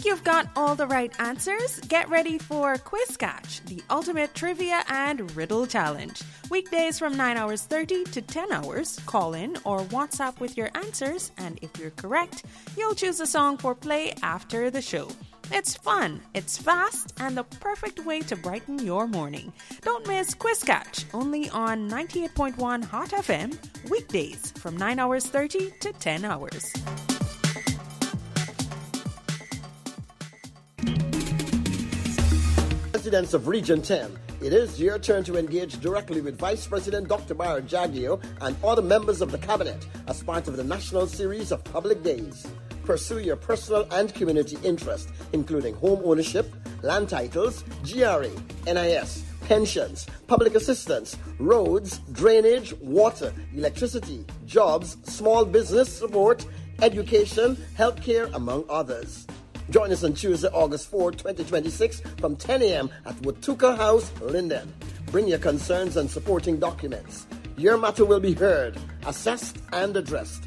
Think you've got all the right answers? Get ready for Quiz Catch, the ultimate trivia and riddle challenge. Weekdays from 9 hours 30 to 10 hours, call in or WhatsApp with your answers, and if you're correct, you'll choose a song for play after the show. It's fun, it's fast, and the perfect way to brighten your morning. Don't miss Quiz Catch, only on 98.1 Hot FM, weekdays from 9 hours 30 to 10 hours. Residents of Region 10, it is your turn to engage directly with Vice President Dr. Byron Jaggio and other members of the Cabinet as part of the national series of public days. Pursue your personal and community interest, including home ownership, land titles, GRA, NIS, pensions, public assistance, roads, drainage, water, electricity, jobs, small business support, education, healthcare, among others. Join us on Tuesday, August 4, 2026 from 10 a.m. at Watuka House, Linden. Bring your concerns and supporting documents. Your matter will be heard, assessed, and addressed.